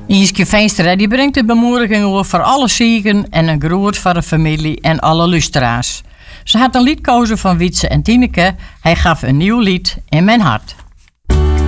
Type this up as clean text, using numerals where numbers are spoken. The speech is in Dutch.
Inske Veenstra die brengt de bemoediging over voor alle zieken en een groet voor de familie en alle luisteraars. Ze had een lied gekozen van Wietse en Tineke. Hij gaf een nieuw lied in mijn hart.